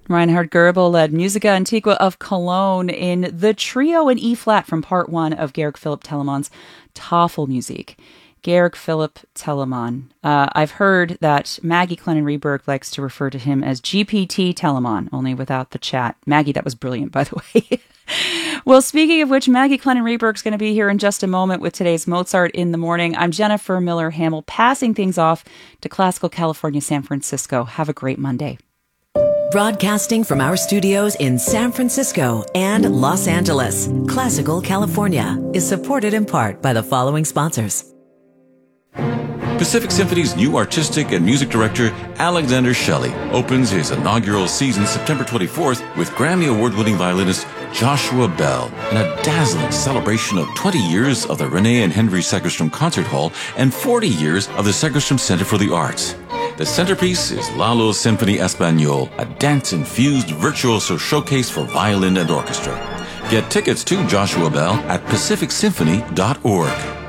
Reinhard Goebel led Musica Antiqua of Cologne in the trio in E-flat from part 1 of Georg Philipp Telemann's Tafelmusik. Georg Philipp Telemann. I've heard that Maggie Clennon-Reberg likes to refer to him as GPT Telemann, only without the chat. Maggie, that was brilliant, by the way. Well, speaking of which, Maggie Clennon-Reberg is going to be here in just a moment with today's Mozart in the Morning. I'm Jennifer Miller-Hamill, passing things off to Classical California, San Francisco. Have a great Monday. Broadcasting from our studios in San Francisco and Los Angeles, Classical California is supported in part by the following sponsors. Pacific Symphony's new artistic and music director, Alexander Shelley, opens his inaugural season September 24th with Grammy Award-winning violinist Joshua Bell in a dazzling celebration of 20 years of the Renee and Henry Segerstrom Concert Hall and 40 years of the Segerstrom Center for the Arts. The centerpiece is Lalo's Symphony Espagnole, a dance-infused virtuoso showcase for violin and orchestra. Get tickets to Joshua Bell at pacificsymphony.org.